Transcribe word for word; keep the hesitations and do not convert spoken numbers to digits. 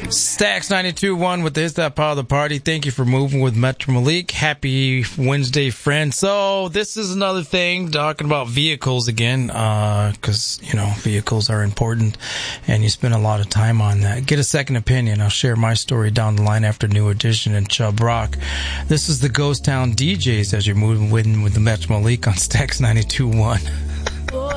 Stax ninety-two point one with the Hits That Power the Party. Thank you for moving with Metro Malik. Happy Wednesday, friend. So this is another thing, talking about vehicles again, uh, cause, you know, vehicles are important and you spend a lot of time on that. Get a second opinion. I'll share my story down the line after New Edition and Chubb Rock. This is the Ghost Town D Js as you're moving with, with the Metro Malik on Stax ninety-two point one.